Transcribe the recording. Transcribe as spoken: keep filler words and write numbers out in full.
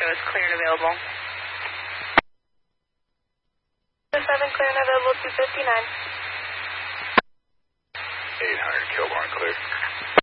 shows clear and available. seven, clear and available, two fifty-nine. eight hundred, Kilbourne, clear.